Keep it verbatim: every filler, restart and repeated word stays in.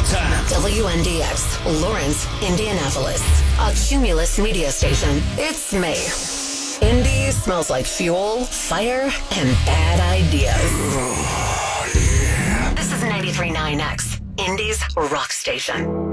time. W N D X, Lawrence, Indianapolis. A Cumulus media station. It's May. Indy smells like fuel, fire, and bad ideas. Oh, yeah. This is ninety-three point nine X, Indy's rock station.